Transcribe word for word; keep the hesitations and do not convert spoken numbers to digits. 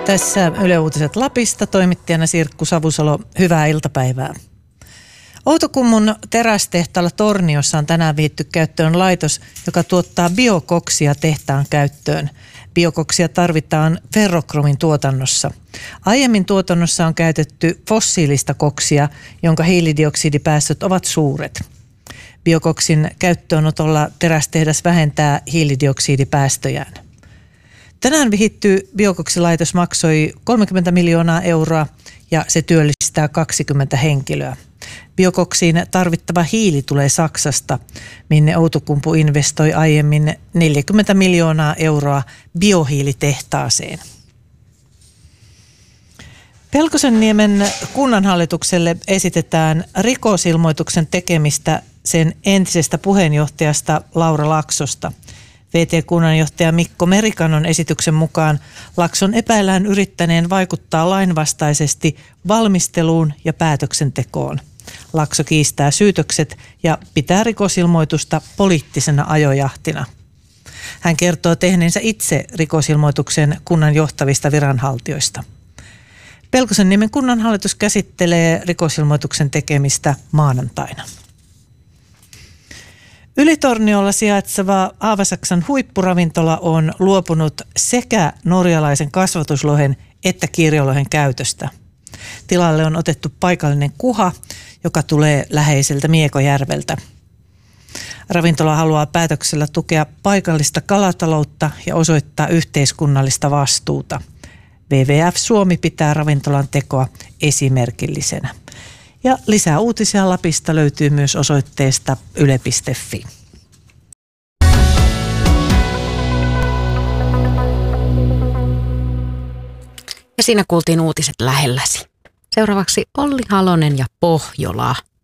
Tässä Yle Uutiset Lapista, toimittajana Sirkku Savusalo. Hyvää iltapäivää. Outokummun terästehtaalla Torniossa on tänään viitty käyttöön laitos, joka tuottaa biokoksia tehtaan käyttöön. Biokoksia tarvitaan ferrokromin tuotannossa. Aiemmin tuotannossa on käytetty fossiilista koksia, jonka hiilidioksidipäästöt ovat suuret. Biokoksin käyttöönotolla terästehdas vähentää hiilidioksidipäästöjään. Tänään vihitty biokoksilaitos maksoi kolmekymmentä miljoonaa euroa ja se työllistää kaksikymmentä henkilöä. Biokoksiin tarvittava hiili tulee Saksasta, minne Outokumpu investoi aiemmin neljäkymmentä miljoonaa euroa biohiilitehtaaseen. Pelkosenniemen kunnanhallitukselle esitetään rikosilmoituksen tekemistä sen entisestä puheenjohtajasta Laura Laksosta. V T-kunnanjohtaja Mikko Merikannon esityksen mukaan Lakson epäillään yrittäneen vaikuttaa lainvastaisesti valmisteluun ja päätöksentekoon. Lakso kiistää syytökset ja pitää rikosilmoitusta poliittisena ajojahtina. Hän kertoo tehneensä itse rikosilmoituksen kunnan johtavista viranhaltijoista. Pelkosenniemen kunnanhallitus käsittelee rikosilmoituksen tekemistä maanantaina. Ylitorniolla sijaitseva Aavasaksan huippuravintola on luopunut sekä norjalaisen kasvatuslohen että kirjolohen käytöstä. Tilalle on otettu paikallinen kuha, joka tulee läheiseltä Miekojärveltä. Ravintola haluaa päätöksellä tukea paikallista kalataloutta ja osoittaa yhteiskunnallista vastuuta. W W F Suomi pitää ravintolan tekoa esimerkillisenä. Ja lisää uutisia Lapista löytyy myös osoitteesta yle piste fi. Ja siinä kuultiin uutiset lähelläsi. Seuraavaksi Olli Halonen ja Pohjola.